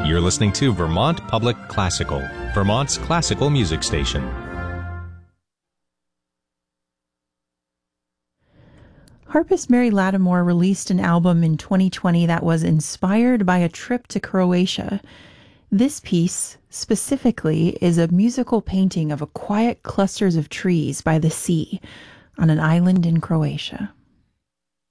You're listening to Vermont Public Classical, Vermont's classical music station. Harpist Mary Lattimore released an album in 2020 that was inspired by a trip to Croatia. This piece, specifically, is a musical painting of a quiet clusters of trees by the sea on an island in Croatia.